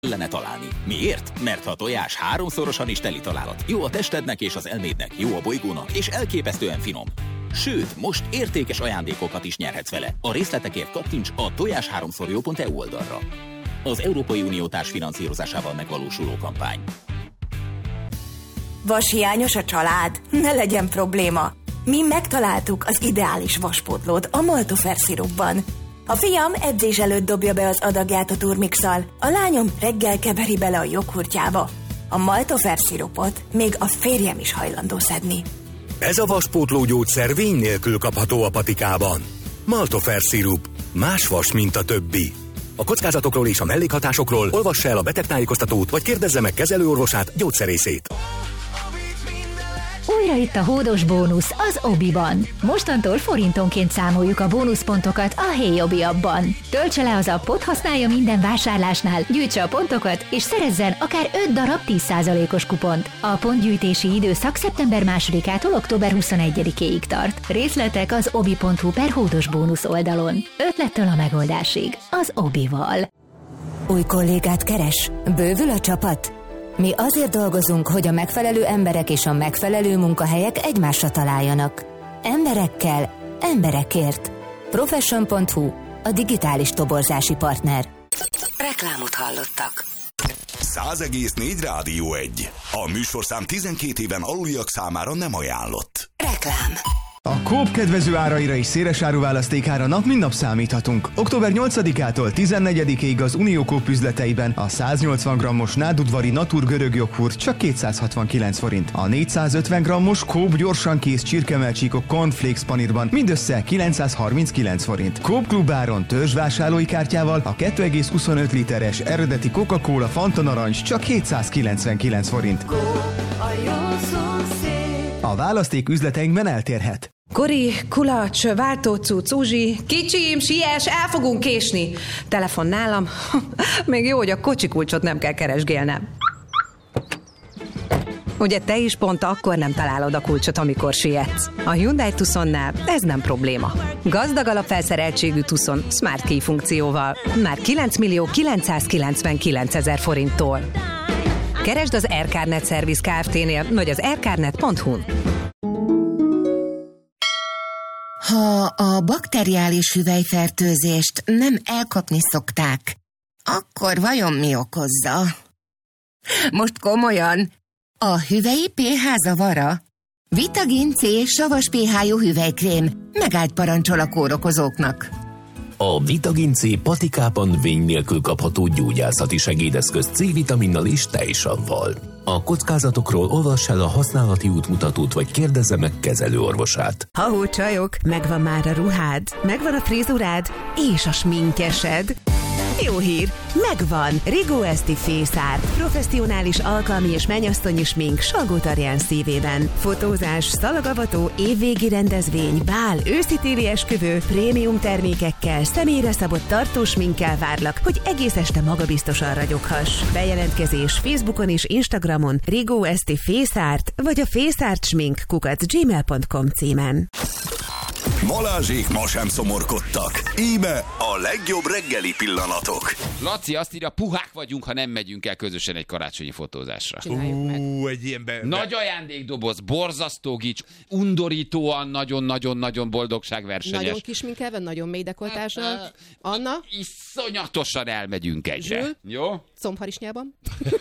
kellene találni. Miért? Mert ha a tojás háromszorosan is teli találat. Jó a testednek és az elmédnek, jó a bolygónak, és elképesztően finom. Sőt, most értékes ajándékokat is nyerhetsz vele. A részletekért kattints a tojás3szorjó.eu oldalra. Az Európai Unió társfinanszírozásával megvalósuló kampány. Vashiányos a család? Ne legyen probléma. Mi megtaláltuk az ideális vaspótlót a Maltofer szirupban. A fiam edzés előtt dobja be az adagját a turmixal, a lányom reggel keveri bele a joghurtjába. A Maltofer szirupot még a férjem is hajlandó szedni. Ez a vaspótló gyógyszer vény nélkül kapható a patikában. Maltofer szirup. Más vas, mint a többi. A kockázatokról és a mellékhatásokról olvassa el a betegtájékoztatót, vagy kérdezze meg kezelőorvosát, gyógyszerészét. Újra itt a hódos bónusz az Obiban. Mostantól forintonként számoljuk a bónuszpontokat a Hey Obi appban. Töltse le az appot, használja minden vásárlásnál, gyűjtse a pontokat, és szerezzen akár 5 darab 10%-os kupont. A pontgyűjtési időszak szeptember 2-ától október 21-ig tart. Részletek az obi.hu/hódos bónusz oldalon. Ötlettől a megoldásig. Az Obival. Új kollégát keres? Bővül a csapat? Mi azért dolgozunk, hogy a megfelelő emberek és a megfelelő munkahelyek egymásra találjanak. Emberekkel, emberekért. Profession.hu, a digitális toborzási partner. Reklámot hallottak. 100,4 Rádió 1. A műsorszám 12 éven aluliak számára nem ajánlott. Reklám. A Coop kedvező áraira és széles áruválasztékára nap mint nap számíthatunk. Október 8-ától 14-ig az Unió Coop üzleteiben a 180 g-os nádudvari Natur görög joghurt csak 269 forint. A 450 g-os Coop gyorsan kész csirkemelcsíkok Cornflakes panírban mindössze 939 forint. Coop klubáron törzsvásárlói kártyával a 2,25 literes eredeti Coca-Cola Fanta narancs csak 799 forint. A választék üzleteinkben eltérhet. Kori, kulacs, váltócuc, Uzsi, kicsim, siess, el fogunk késni. Telefon nálam. Még jó, hogy a kocsikulcsot nem kell keresgélnem. Ugye te is pont akkor nem találod a kulcsot, amikor sietsz. A Hyundai Tucsonnál ez nem probléma. Gazdag alapfelszereltségű Tucson Smart Key funkcióval. Már 9.999.000 forinttól. Keresd az Aircarnet Service Kft-nél, vagy az aircarnet.hu-n. Ha a bakteriális hüvelyfertőzést nem elkapni szokták, akkor vajon mi okozza? Most komolyan, a hüvelyi pH zavara? Vitagin C savas pH-jú hüvelykrém megállt parancsol a kórokozóknak. A Vitagin C patikában vény nélkül kapható gyógyászati segédeszköz C-vitaminnal és tejsavval. A kockázatokról olvass el a használati útmutatót, vagy kérdezze meg kezelőorvosát. Ha-hó csajok, megvan már a ruhád, megvan a frizurád és a sminkesed. Jó hír, megvan! Rigó Eszti Face Art. Professzionális alkalmi és mennyasszonyi smink Salgó-Tarján szívében. Fotózás, szalagavató, évvégi rendezvény, bál, őszi-téli esküvő, prémium termékekkel, személyre szabott tartós sminkkel várlak, hogy egész este magabiztosan ragyoghass. Bejelentkezés Facebookon és Instagramon Rigó Eszti Face Art, vagy a faceartsmink@gmail.com címen. Balázsék ma sem szomorkodtak. Íme a legjobb reggeli pillanatok. Laci azt írja, puhák vagyunk, ha nem megyünk el közösen egy karácsonyi fotózásra. Egy ilyen Nagy ajándékdoboz, borzasztó gics, undorítóan nagyon-nagyon-nagyon boldogságversenyes. Nagyon kis minkelve, nagyon mély dekoltással. Anna? Iszonyatosan elmegyünk egyre. Zsül? Jó? Combharisnyában.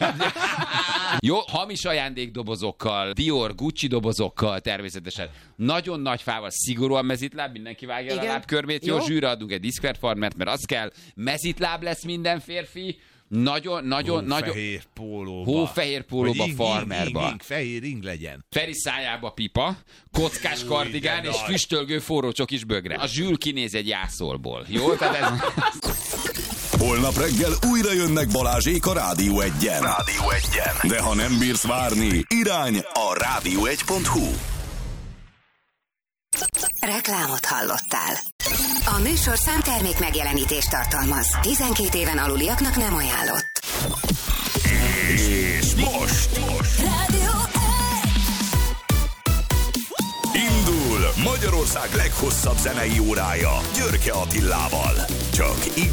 Jó, hamis ajándékdobozokkal, Dior, Gucci dobozokkal természetesen. Nagyon nagy fával, szigorúan mezitláb, mindenki vágja a lábkörmét. Jó, zsűre adunk egy Discord farmert, mert az kell. Mezitláb lesz minden férfi. Nagyon. Hófehér pólóba. Hófehér pólóba, farmerba. Fehér ing legyen. Feri szájába pipa, kockás kardigán és füstölgő forró csokis bögre. A Zsül kinéz egy jászolból. Jó? Tehát ez... Holnap reggel újra jönnek Balázsék a Rádió 1-en. De ha nem bírsz várni, irány a rádió1.hu. Reklámot hallottál. A műsorszám termék megjelenítést tartalmaz. 12 éven aluliaknak nem ajánlott. És most Rádió 1. indul Magyarország leghosszabb zenei órája Györke Attilával. Csak